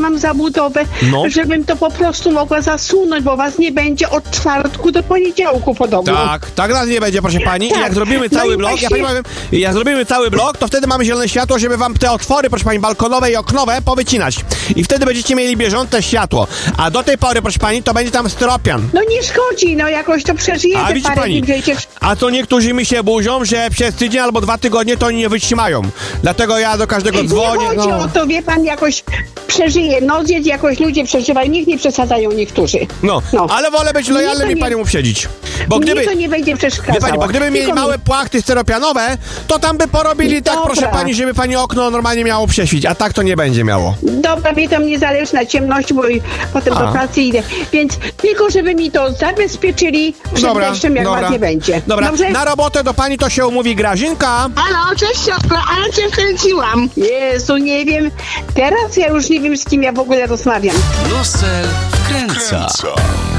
mam zabudowę, żebym to po prostu mogła zasunąć, bo was nie będzie od czwartku do poniedziałku podobno. Tak nas nie będzie, proszę pani. Tak. I jak zrobimy cały blok, właśnie... ja pani powiem, jak zrobimy cały blok, to wtedy mamy zielone światło, żeby wam te otwory, proszę pani, balkonowe i oknowe powycinać. I wtedy będziecie mieli bieżące światło. A do tej pory, proszę pani, to będzie tam styropian. No nie szkodzi, no jakoś to przeżyjecie. A widzi pani, a to niektórzy mi się burzą, że przez tydzień albo 2 tygodnie to oni nie wytrzymają. Dlatego ja do każdego dzwonię. Nie chodzi o to, wie pan, jakoś przeżyje. No jakoś ludzie przeżywają, niech nie przesadzają niektórzy. No, ale wolę być lojalnym i panią uprzedzić. Bo gdyby, to nie będzie przeszkadzało. Wie pani, bo gdyby mieli małe płachty styropianowe, to tam by porobili tak, proszę pani, żeby pani okno normalnie miało prześwić, a tak to nie będzie miało. Dobra, mnie to nie zależy na ciemności, bo potem do pracy idę. Więc tylko, żeby mi to zabezpieczyli przed deszczem, jak was nie będzie. Dobra, dobrze? Na robotę do pani to się umówi Grażynka. Halo, cześć siostro, ale cię wkręciłam. Jezu, nie wiem. Teraz ja już nie wiem, z kim ja w ogóle rozmawiam. Nosel wkręca.